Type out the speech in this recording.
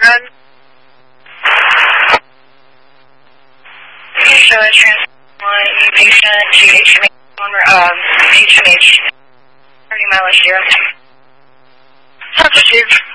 So I transfer one patient to HMH, 30 miles here. Substitute.